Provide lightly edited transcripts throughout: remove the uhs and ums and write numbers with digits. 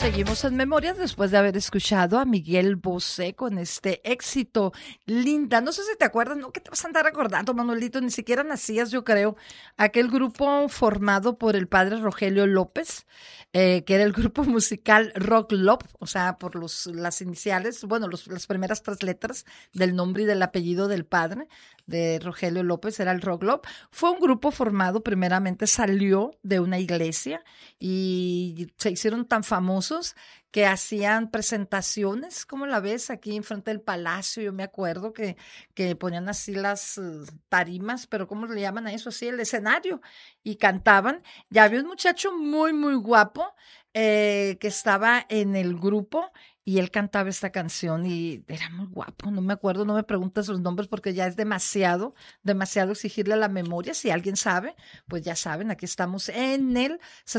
Seguimos en Memorias después de haber escuchado a Miguel Bosé con este éxito, Linda. No sé si te acuerdas, ¿no? ¿Qué te vas a andar acordando, Manuelito? Ni siquiera nacías, yo creo. Aquel grupo formado por el padre Rogelio López, que era el grupo musical Rock Lop, o sea, por las iniciales, bueno, las primeras tres letras del nombre y del apellido del padre de Rogelio López, era el Rock Lop. Fue un grupo formado, primeramente salió de una iglesia y se hicieron tan famosos que hacían presentaciones, como la ves aquí enfrente del palacio. Yo me acuerdo que ponían así las tarimas, pero ¿cómo le llaman a eso? Así el escenario, y cantaban. Ya había un muchacho muy, muy guapo que estaba en el grupo y él cantaba esta canción y era muy guapo. No me acuerdo, no me preguntes los nombres porque ya es demasiado, demasiado exigirle a la memoria. Si alguien sabe, pues ya saben, aquí estamos en el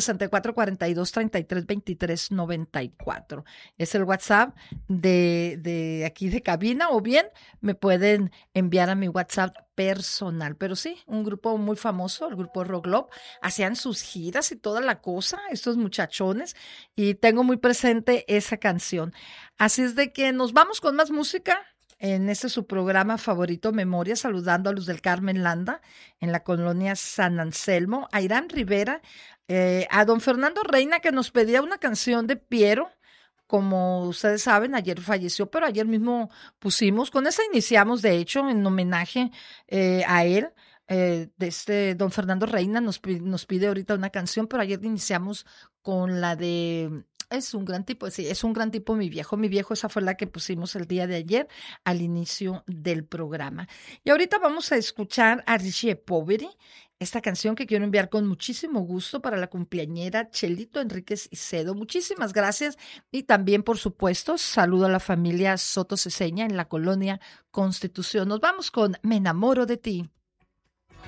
6442-3323-94. Es el WhatsApp de aquí de cabina, o bien me pueden enviar a mi WhatsApp personal. Pero sí, un grupo muy famoso, el grupo Rock Love, hacían sus giras y toda la cosa, estos muchachones, y tengo muy presente esa canción. Así es de que nos vamos con más música en este su programa favorito, Memoria, saludando a Luz del Carmen Landa en la colonia San Anselmo, a Irán Rivera, a don Fernando Reina, que nos pedía una canción de Piero. Como ustedes saben, ayer falleció, pero ayer mismo pusimos, con esa iniciamos, de hecho, en homenaje a él. De don Fernando Reina nos pide ahorita una canción, pero ayer iniciamos con la de es un gran tipo, sí, es un gran tipo mi viejo, esa fue la que pusimos el día de ayer al inicio del programa. Y ahorita vamos a escuchar a Richie Poveri, esta canción que quiero enviar con muchísimo gusto para la cumpleañera Chelito Enríquez Icedo. Muchísimas gracias y también, por supuesto, saludo a la familia Soto Ceseña en la colonia Constitución. Nos vamos con Me enamoro de ti.